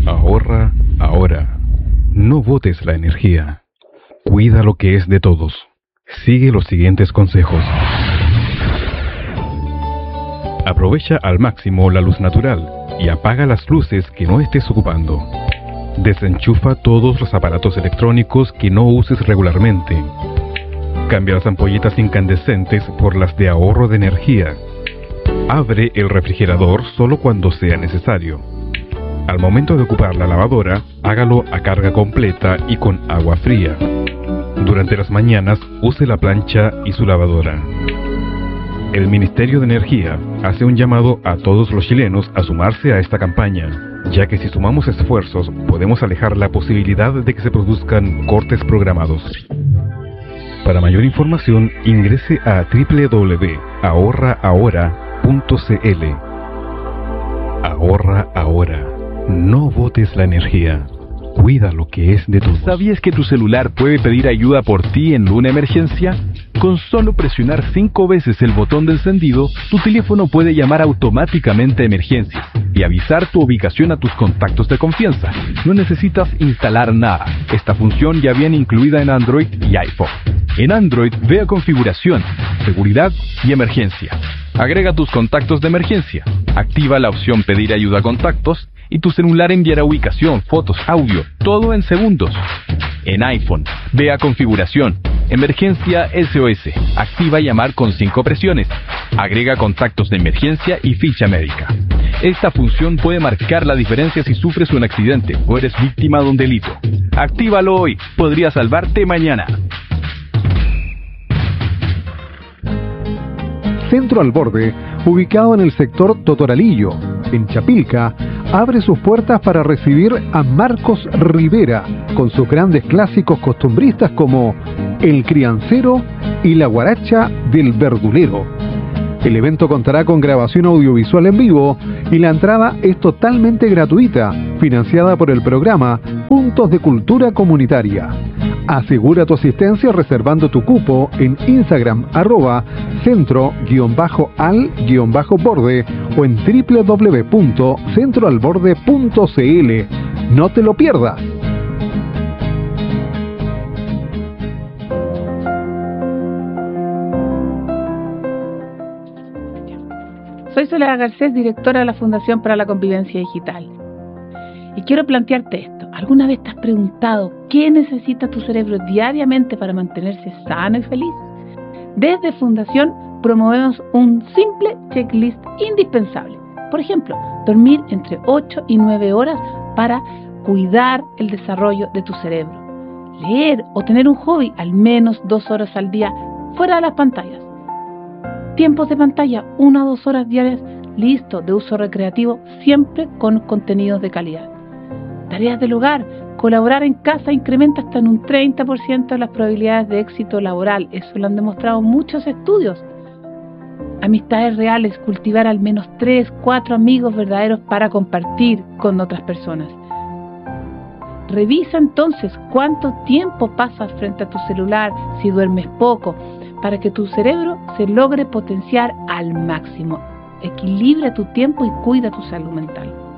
Ahorra ahora. No botes la energía. Cuida lo que es de todos. Sigue los siguientes consejos. Aprovecha al máximo la luz natural y apaga las luces que no estés ocupando. Desenchufa todos los aparatos electrónicos que no uses regularmente. Cambia las ampolletas incandescentes por las de ahorro de energía. Abre el refrigerador solo cuando sea necesario. Al momento de ocupar la lavadora, hágalo a carga completa y con agua fría. Durante las mañanas, use la plancha y su lavadora. El Ministerio de Energía hace un llamado a todos los chilenos a sumarse a esta campaña, ya que si sumamos esfuerzos podemos alejar la posibilidad de que se produzcan cortes programados. Para mayor información, ingrese a www.ahorraahora.cl. Ahorra ahora. No botes la energía. Cuida lo que es de todos. ¿Sabías que tu celular puede pedir ayuda por ti en una emergencia? Con solo presionar 5 veces el botón de encendido, tu teléfono puede llamar automáticamente a emergencias y avisar tu ubicación a tus contactos de confianza. No necesitas instalar nada. Esta función ya viene incluida en Android y iPhone. En Android, ve a Configuración, Seguridad y Emergencia. Agrega tus contactos de emergencia. Activa la opción Pedir ayuda a contactos y tu celular enviará ubicación, fotos, audio, todo en segundos. En iPhone, ve a Configuración, Emergencia SOS. Activa llamar con 5 presiones. Agrega contactos de emergencia y ficha médica. Esta función puede marcar la diferencia si sufres un accidente o eres víctima de un delito. Actívalo hoy, podría salvarte mañana. Centro Al Borde, ubicado en el sector Totoralillo, en Chapilca, abre sus puertas para recibir a Marcos Rivera con sus grandes clásicos costumbristas como El Criancero y La Guaracha del Verdulero. El evento contará con grabación audiovisual en vivo y la entrada es totalmente gratuita, financiada por el programa Puntos de Cultura Comunitaria. Asegura tu asistencia reservando tu cupo en Instagram @centro_al_borde o en www.centroalborde.cl. No te lo pierdas. Soy Soledad Garcés, directora de la Fundación para la Convivencia Digital. Y quiero plantearte esto. ¿Alguna vez te has preguntado qué necesita tu cerebro diariamente para mantenerse sano y feliz? Desde Fundación promovemos un simple checklist indispensable. Por ejemplo, dormir entre 8 y 9 horas para cuidar el desarrollo de tu cerebro. Leer o tener un hobby al menos 2 horas al día fuera de las pantallas. Tiempos de pantalla, 1 a 2 horas diarias, listo, de uso recreativo, siempre con contenidos de calidad. Tareas del hogar, colaborar en casa incrementa hasta en un 30% las probabilidades de éxito laboral, eso lo han demostrado muchos estudios. Amistades reales, cultivar al menos 3, 4 amigos verdaderos para compartir con otras personas. Revisa entonces cuánto tiempo pasas frente a tu celular, si duermes poco, para que tu cerebro se logre potenciar al máximo. Equilibra tu tiempo y cuida tu salud mental.